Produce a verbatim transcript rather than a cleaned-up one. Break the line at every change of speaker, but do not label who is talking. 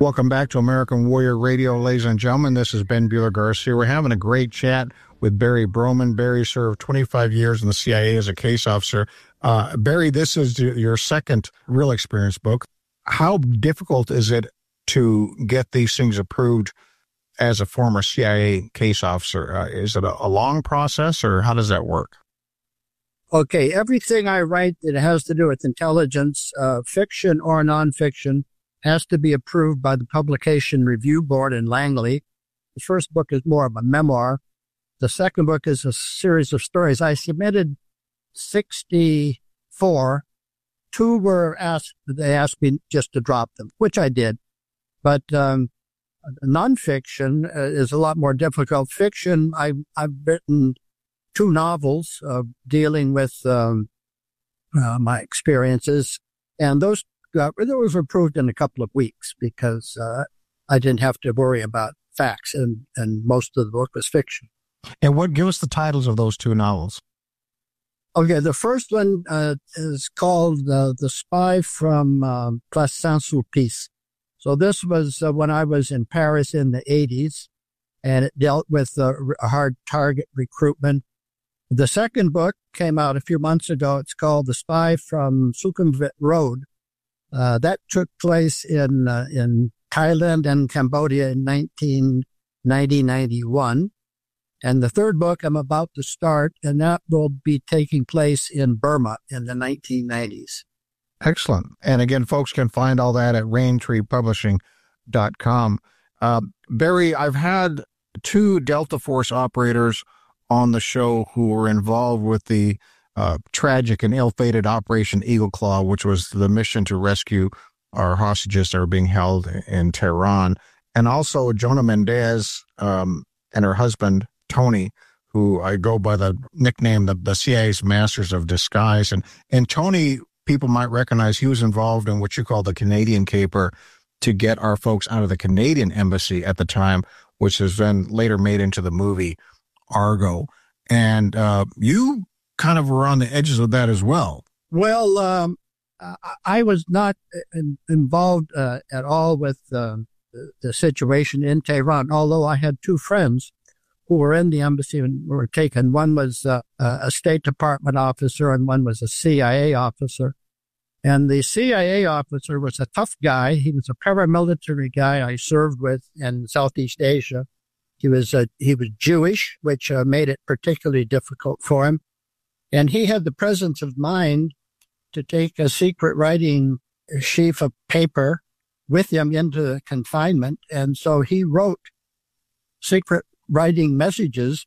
Welcome back to American Warrior Radio, ladies and gentlemen. This is Ben Buehler-Garcia. We're having a great chat with Barry Broman. Barry served twenty-five years in the C I A as a case officer. Uh, Barry, this is your second real experience book. How difficult is it to get these things approved as a former C I A case officer? Uh, is it a, a long process, or how does that work?
Okay, everything I write that has to do with intelligence, uh, fiction or nonfiction, has to be approved by the Publication Review Board in Langley. The first book is more of a memoir. The second book is a series of stories. I submitted sixty-four. Two were asked, they asked me just to drop them, which I did. But um, nonfiction is a lot more difficult. Fiction, I, I've written two novels uh, dealing with um, uh, my experiences, and those Uh, it was approved in a couple of weeks because uh, I didn't have to worry about facts, and, and most of the book was fiction.
And what, give us the titles of those two novels.
Okay, the first one uh, is called uh, The Spy from um, Place Saint-Sulpice. So this was uh, when I was in Paris in the eighties, and it dealt with uh, a hard target recruitment. The second book came out a few months ago. It's called The Spy from Sukhumvit Road. Uh, that took place in uh, in Thailand and Cambodia in nineteen ninety ninety-one. And the third book I'm about to start, and that will be taking place in Burma in the nineteen nineties.
Excellent. And again, folks can find all that at rain tree publishing dot com. Uh, Barry, I've had two Delta Force operators on the show who were involved with the Uh, tragic and ill-fated Operation Eagle Claw, which was the mission to rescue our hostages that are being held in Tehran. And also Jonah Mendez um, and her husband, Tony, who I go by the nickname, the, the C I A's Masters of Disguise. And, and Tony, people might recognize, he was involved in what you call the Canadian Caper to get our folks out of the Canadian embassy at the time, which has then later made into the movie Argo. And uh, you kind of were on the edges of that as well.
Well, um, I was not in, involved uh, at all with uh, the, the situation in Tehran, although I had two friends who were in the embassy and were taken. One was uh, a State Department officer and one was a C I A officer. And the C I A officer was a tough guy. He was a paramilitary guy I served with in Southeast Asia. He was uh, he was Jewish, which uh, made it particularly difficult for him. And he had the presence of mind to take a secret writing sheaf of paper with him into the confinement. And so he wrote secret writing messages